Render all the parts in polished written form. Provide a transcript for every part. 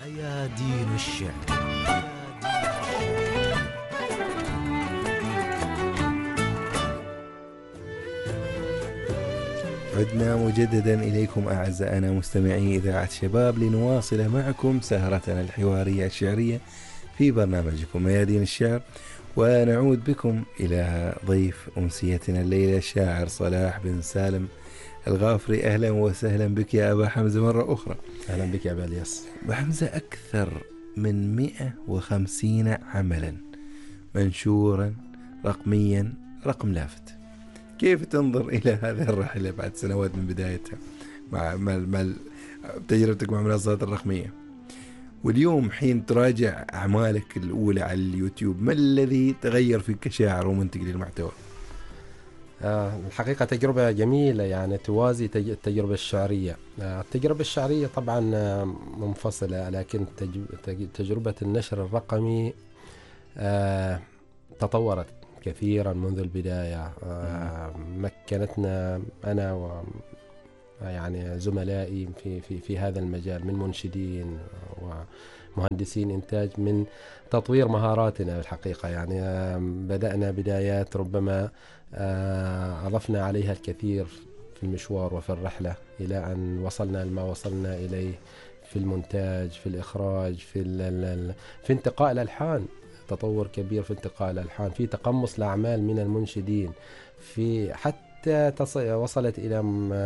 أيادين الشعر. عدنا مجددا إليكم أعزائنا مستمعي إذاعة شباب لنواصل معكم سهرتنا الحوارية الشعرية في برنامجكم أيادين الشعر، ونعود بكم إلى ضيف أمسيتنا الليلة الشاعر صلاح بن سالم الغافري. أهلا وسهلا بك يا أبا حمزة مرة أخرى. أهلا بك يا أبا الياس. أبا حمزة، أكثر من 150 عملا منشورا رقميا، رقم لافت. كيف تنظر إلى هذه الرحلة بعد سنوات من بدايتها مع تجربتك مع المنصات الرقمية، واليوم حين تراجع أعمالك الأولى على اليوتيوب، ما الذي تغير فيك كشاعر ومنتج للمحتوى؟ الحقيقة تجربة جميلة، يعني توازي التجربة الشعرية. التجربة الشعرية طبعا منفصلة، لكن تجربة النشر الرقمي تطورت كثيرا منذ البداية. مكنتنا أنا يعني زملائي في هذا المجال من منشدين ومهندسين إنتاج من تطوير مهاراتنا. الحقيقة يعني بدأنا بدايات ربما أضفنا عليها الكثير في المشوار وفي الرحلة إلى أن وصلنا لما وصلنا إليه في المونتاج، في الإخراج، في انتقاء الألحان. تطور كبير في انتقاء الألحان، في تقمص الأعمال من المنشدين، في حتى وصلت إلى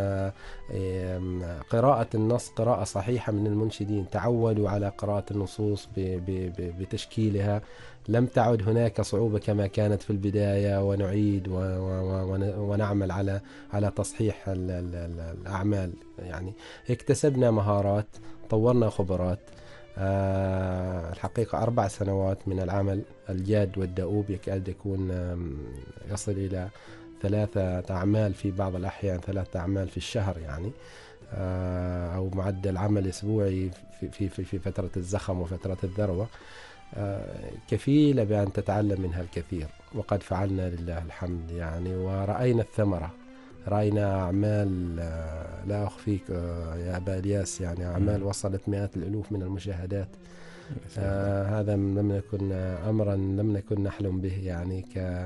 قراءة النص قراءة صحيحة من المنشدين. تعودوا على قراءة النصوص بتشكيلها، لم تعد هناك صعوبة كما كانت في البداية، ونعيد ونعمل على تصحيح الأعمال. يعني اكتسبنا مهارات، طورنا خبرات. الحقيقة 4 سنوات من العمل الجاد والدؤوب، يكاد يكون يصل إلى 3 أعمال في بعض الأحيان، 3 أعمال في الشهر يعني، أو معدل عمل أسبوعي في فترة الزخم وفترة الذروة، كفيلة بأن تتعلم منها الكثير. وقد فعلنا لله الحمد يعني، ورأينا الثمرة، رأينا أعمال لا أخفيك يا أبا الياس، يعني أعمال وصلت مئات الألوف من المشاهدات. هذا أمرا لم نكن نحلم به، يعني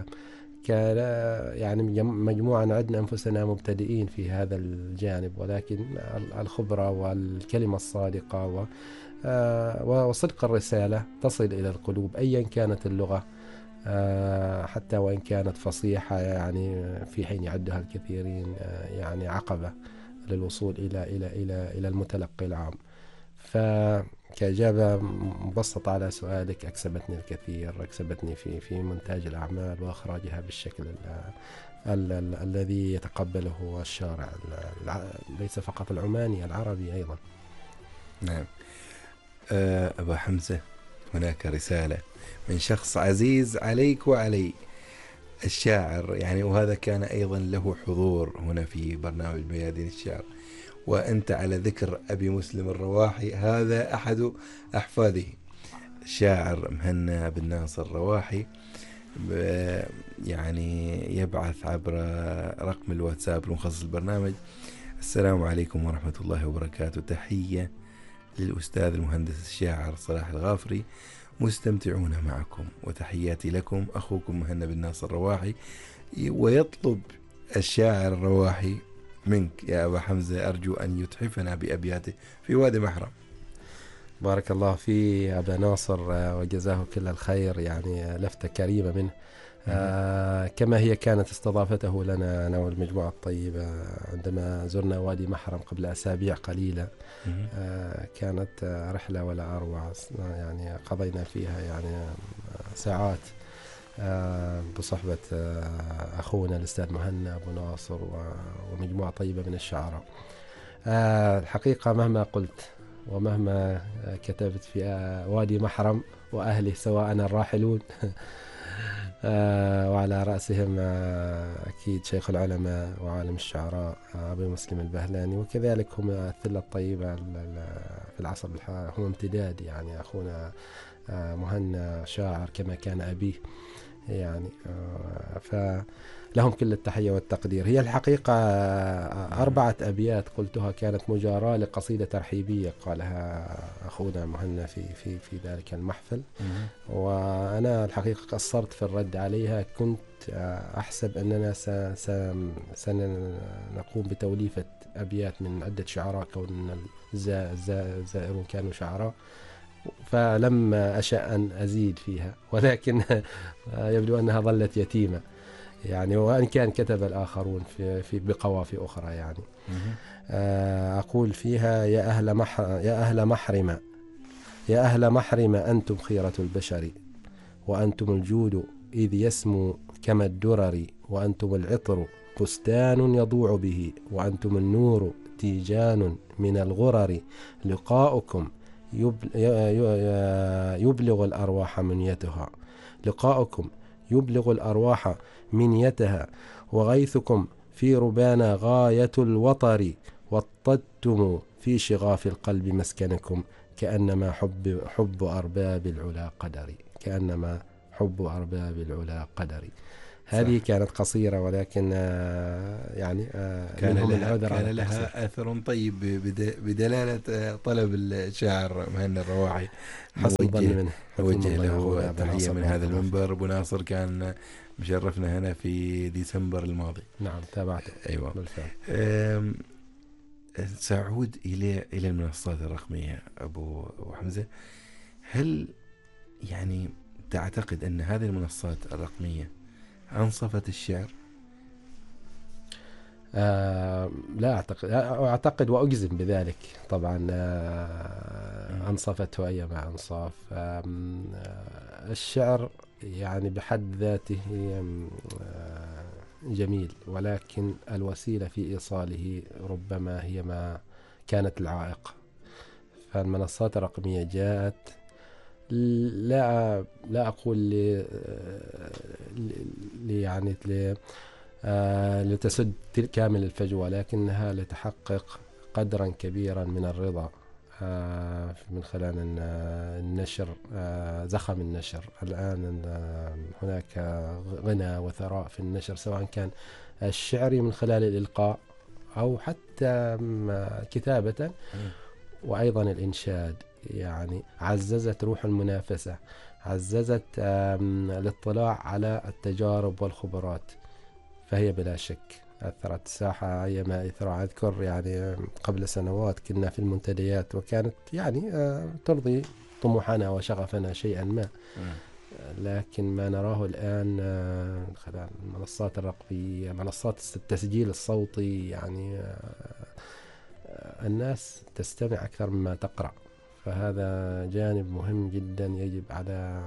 يعني مجموعة نعدنا أنفسنا مبتدئين في هذا الجانب، ولكن الخبرة والكلمة الصادقة وصدق الرسالة تصل إلى القلوب أيا كانت اللغة، حتى وإن كانت فصيحة، يعني في حين يعدها الكثيرين يعني عقبة للوصول إلى المتلقي العام. فكإجابة مبسطة على سؤالك، أكسبتني الكثير، أكسبتني في مونتاج الأعمال وإخراجها بالشكل الذي يتقبله الشارع، ليس فقط العماني، العربي أيضا. نعم. أبا حمزة، هناك رسالة من شخص عزيز عليك وعلي، الشاعر يعني، وهذا كان أيضا له حضور هنا في برنامج ميادين الشعر. وأنت على ذكر أبي مسلم الرواحي، هذا أحد أحفاده، الشاعر مهنا بن ناصر الرواحي، يعني يبعث عبر رقم الواتساب المخصص البرنامج: السلام عليكم ورحمة الله وبركاته، تحية للأستاذ المهندس الشاعر صلاح الغافري، مستمتعون معكم، وتحياتي لكم أخوكم مهنا بن ناصر الرواحي. ويطلب الشاعر الرواحي منك يا أبا حمزة، أرجو أن يتحفنا بأبياته في وادي محرم. بارك الله في أبا ناصر وجزاه كل الخير، يعني لفتة كريمة منه. كما هي كانت استضافته لنا أنا والمجموعة الطيبة عندما زرنا وادي محرم قبل أسابيع قليلة. كانت رحلة ولا أروع، يعني قضينا فيها يعني ساعات بصحبة أخونا الأستاذ مهنا أبو ناصر ومجموعة طيبة من الشعراء. الحقيقة مهما قلت ومهما كتبت في وادي محرم وأهله سواء الراحلون وعلى رأسهم أكيد شيخ العلماء وعالم الشعراء أبي مسلم البهلاني، وكذلك هم الثلة الطيبة في العصر الحالي، هم امتداد، يعني أخونا مهنا شاعر كما كان أبيه. يعني فلهم كل التحية والتقدير. هي الحقيقة 4 أبيات قلتها كانت مجاراة لقصيدة ترحيبية قالها أخونا مهنا في ذلك المحفل، وأنا الحقيقة قصرت في الرد عليها. كنت أحسب أننا سنقوم بتوليفة أبيات من عدة شعراء كون الزائرون كانوا شعراء، فلم أشأ أن أزيد فيها، ولكن يبدو أنها ظلت يتيمة يعني، وأن كان كتب الآخرون في بقوافي أخرى يعني. أقول فيها: يا أهل محرم أنتم خيرة البشر، وأنتم الجود إذ يسمو كما الدرر، وأنتم العطر بستان يضوع به، وأنتم النور تيجان من الغرر، لقاؤكم يبلغ الأرواح منيتها، لقاؤكم يبلغ الأرواح منيتها، وغيثكم في ربانا غاية الوطر، وطدتم في شغاف القلب مسكنكم، كأنما حب أرباب العلا قدري، كأنما حب أرباب العلا قدري. هذه كانت قصيرة، ولكن يعني كان لها أثر طيب بدلالة طلب الشاعر مهنا الرواحي. حسن ظني منه، نوجه له تحية من هذا المنبر. أبو ناصر كان مشرفنا هنا في ديسمبر الماضي. نعم تابعته. أيوة بالفعل. سأعود إلى المنصات الرقمية أبو حمزة. هل يعني تعتقد أن هذه المنصات الرقمية أنصفت الشعر؟ لا أعتقد وأجزم بذلك طبعا. أنصفته أيما أنصاف. الشعر يعني بحد ذاته جميل، ولكن الوسيلة في إيصاله ربما هي ما كانت العائق. فالمنصات الرقمية جاءت لا أقول يعني لتسد كامل الفجوة، لكنها لتحقق قدرا كبيرا من الرضا من خلال النشر، زخم النشر. الآن هناك غنى وثراء في النشر، سواء كان الشعري من خلال الإلقاء أو حتى كتابة، وأيضا الإنشاد. يعني عززت روح المنافسة، عززت الاطلاع على التجارب والخبرات، فهي بلا شك أثرت الساحة. أيما إثراء أذكر يعني قبل سنوات كنا في المنتديات، وكانت يعني ترضي طموحنا وشغفنا شيئا ما، لكن ما نراه الآن خلال المنصات الرقمية، منصات التسجيل الصوتي، يعني الناس تستمع أكثر مما تقرأ. فهذا جانب مهم جدا يجب على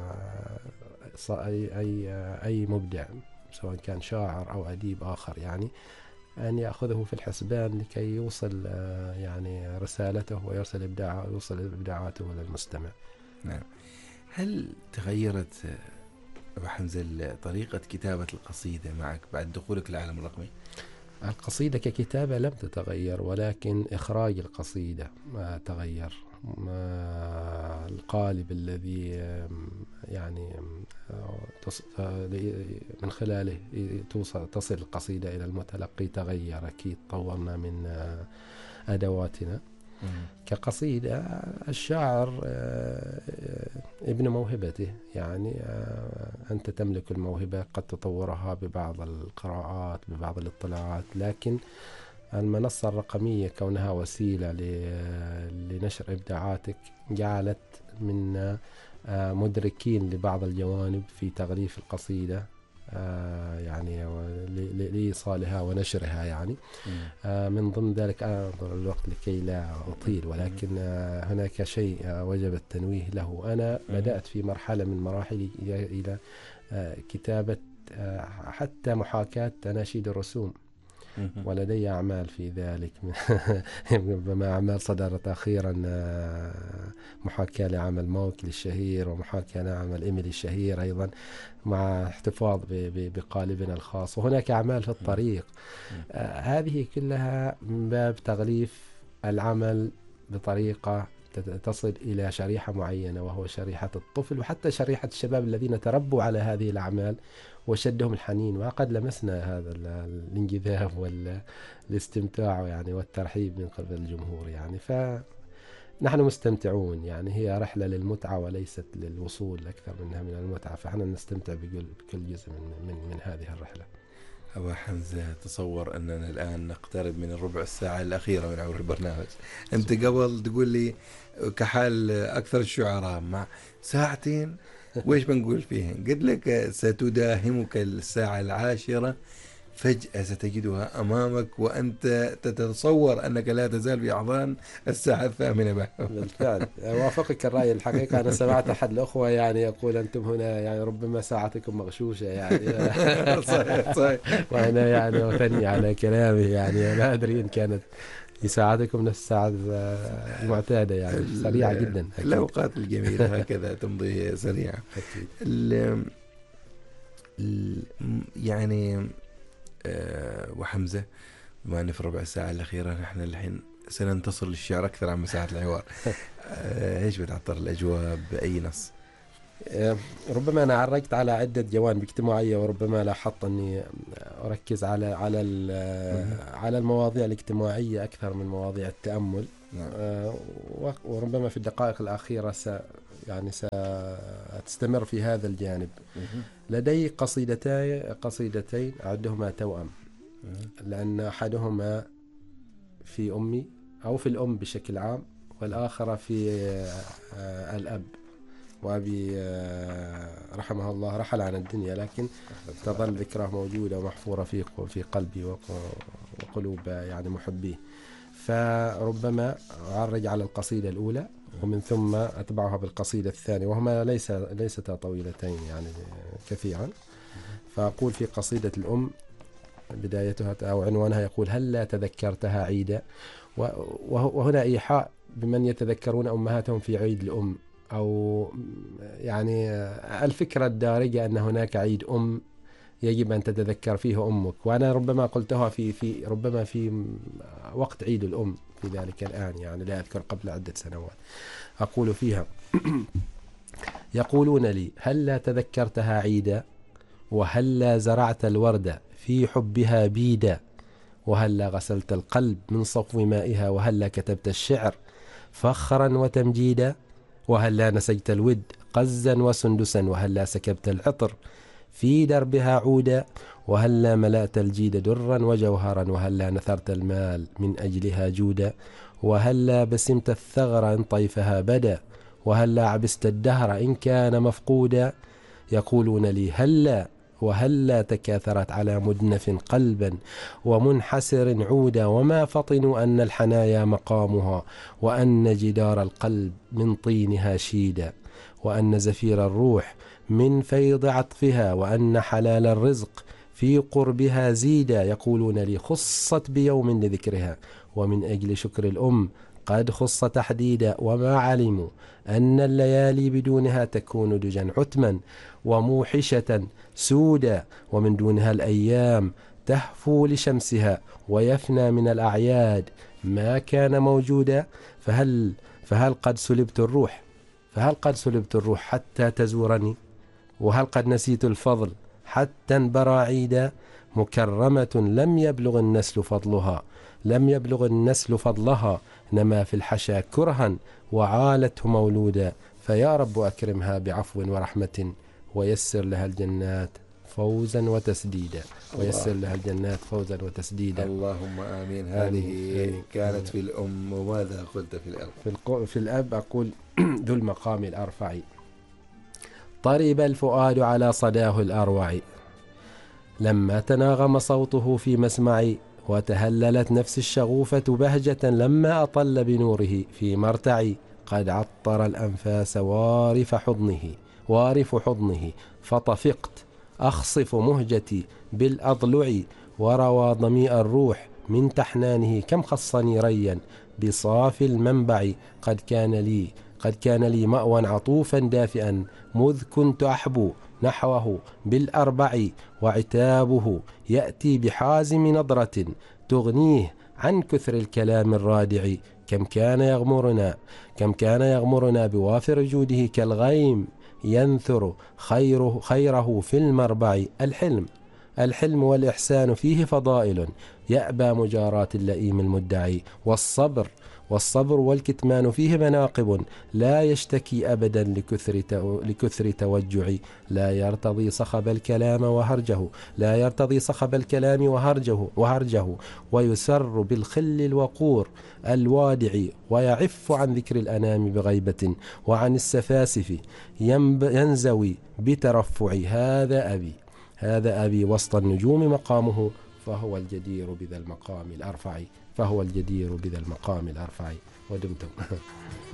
أي مبدع سواء كان شاعر أو أديب آخر يعني أن يأخذه في الحسبان لكي يوصل يعني رسالته ويوصل إبداعاته للمستمع. نعم. هل تغيرت أبو حمزة طريقة كتابة القصيدة معك بعد دخولك للعالم الرقمي؟ القصيدة ككتابة لم تتغير، ولكن إخراج القصيدة ما تغير. القالب الذي يعني من خلاله تصل القصيدة إلى المتلقي تغير. أكيد طورنا من أدواتنا كقصيدة. الشاعر ابن موهبته، يعني أنت تملك الموهبة، قد تطورها ببعض القراءات ببعض الاطلاعات، لكن المنصة الرقمية كونها وسيلة لنشر إبداعاتك جعلت منا مدركين لبعض الجوانب في تغليف القصيدة يعني لإيصالها ونشرها يعني. من ضمن ذلك أنظر الوقت لكي لا أطيل، ولكن هناك شيء وجب التنويه له. أنا بدأت في مرحلة من مراحلي إلى كتابة حتى محاكاة تناشيد الرسوم، ولدي أعمال في ذلك ربما أعمال صدرت أخيرا، محاكاة لعمل موكل الشهير ومحاكاة لعمل إيميلي الشهير أيضا، مع احتفاظ بقالبنا الخاص، وهناك أعمال في الطريق. هذه كلها من باب تغليف العمل بطريقة تصل إلى شريحة معينة، وهو شريحة الطفل، وحتى شريحة الشباب الذين تربوا على هذه الأعمال وشدهم الحنين. وقد لمسنا هذا الانجذاب والاستمتاع يعني والترحيب من قبل الجمهور يعني. فنحن مستمتعون يعني، هي رحلة للمتعة وليست للوصول أكثر منها من المتعة، فإحنا نستمتع بكل جزء من هذه الرحلة. أبا حمزة، تصور أننا الآن نقترب من الربع الساعة الأخيرة من عمر البرنامج. أنت قبل تقول لي كحال أكثر الشعراء مع ساعتين وإيش بنقول فيهن؟ قلت لك ستداهمك الساعة 10، فجأة ستجدها أمامك وأنت تتصور أنك لا تزال في أحضان الساعة 8 بالفعل وافقك الرأي. الحقيقة أنا سمعت أحد الأخوة يعني يقول أنتم هنا يعني ربما ساعتكم مغشوشة يعني. صحيح. وأنا يعني أثني على كلامه يعني، لا أدري إن كانت ساعتكم نفس الساعة المعتادة يعني، سريعة جدا. الأوقات الجميلة هكذا تمضي سريعة. يعني وحمزة، بما أن في الربع ساعة الأخيرة نحن الحين سننتصر للشعر أكثر عن مساحة الحوار. إيش بتعطر الأجواء بأي نص؟ ربما أنا عرجت على عدة جوانب اجتماعية، وربما لاحظت أني أركز على المواضيع الاجتماعية أكثر من مواضيع التأمل. وربما في الدقائق الأخيرة ستستمر في هذا الجانب. لدي قصيدتين أعدهما توأم، لأن أحدهما في أمي أو في الأم بشكل عام، والآخر في الأب. وأبي رحمه الله رحل عن الدنيا، لكن تظل ذكراه موجودة ومحفورة في قلبي وقلوب يعني محبيه. فربما أعرج على القصيدة الأولى ومن ثم أتبعها بالقصيدة الثانية، وهما ليستا طويلتين يعني كثيرا. فأقول في قصيدة الأم بدايتها أو عنوانها يقول: هل لا تذكرتها عيدا؟ وهنا إيحاء بمن يتذكرون أمهاتهم في عيد الأم، أو يعني الفكرة الدارجة أن هناك عيد أم يجب أن تتذكر فيه أمك. وأنا ربما قلتها ربما في وقت عيد الأم في ذلك الآن يعني، لا أذكر، قبل عدة سنوات. أقول فيها: يقولون لي: هل لا تذكرتها عيدا؟ وهل لا زرعت الورد في حبها بيدا؟ وهل لا غسلت القلب من صفو مائها؟ وهل لا كتبت الشعر فخرا وتمجيدا؟ وهل لا نسجت الود قزا وسندسا؟ وهل لا سكبت العطر في دربها عودا؟ وهل لا ملأت الجيد درا وجوهرا؟ وهل لا نثرت المال من أجلها جودا؟ وهل لا بسمت الثغر إن طيفها بدا؟ وهل لا عبست الدهر إن كان مفقودا؟ يقولون لي: هلا وهل لا تكاثرت على مدنف قلبا ومنحسر عودا؟ وما فطنوا أن الحنايا مقامها، وأن جدار القلب من طينها شيدا، وأن زفير الروح من فيض عطفها، وأن حلال الرزق في قربها زيدا. يقولون لي: خصت بيوم لذكرها، ومن أجل شكر الأم قد خص تحديدا. وما علموا أن الليالي بدونها تكون دجا عتما وموحشة سودا، ومن دونها الأيام تهفو لشمسها، ويفنى من الأعياد ما كان موجودا. فهل قد سلبت الروح حتى تزورني؟ وهل قد نسيت الفضل حتى انبرى عيدا؟ مكرمة لم يبلغ النسل فضلها، نما في الحشا كرها وعالته مولودا. فيا رب أكرمها بعفو ورحمة، ويسر لها الجنات فوزا وتسديدا. اللهم آمين. هذه كانت في الأم، وماذا قلت في الأب؟ في الأب أقول: ذو المقام الأرفع طرب الفؤاد على صداه الأروع، لما تناغم صوته في مسمعي، وتهللت نفس الشغوفة بهجة لما أطل بنوره في مرتعي. قد عطر الأنفاس وارف حضنه، فطفقت أخصف مهجتي بالأضلع، وروى ضميء الروح من تحنانه. كم خصني ريا بصافي المنبع، قد كان لي مأوى عطوفا دافئا، مذ كنت أحبو نحوه بالأربع، وعتابه يأتي بحازم نظرة تغنيه عن كثر الكلام الرادع. كم كان يغمرنا بوافر جوده كالغيم ينثر خيره في المربع. الحلم والإحسان فيه فضائل يأبى مجاراة اللئيم المدعي. والصبر والكتمان فيه مناقب لا يشتكي أبدا لكثر توجعي. لا يرتضي صخب الكلام وهرجه ويسر بالخل الوقور الوادع ويعف عن ذكر الأنام بغيبة وعن السفاسف ينزوي بترفع. هذا أبي وسط النجوم مقامه فهو الجدير بذا المقام الأرفع. ودمتم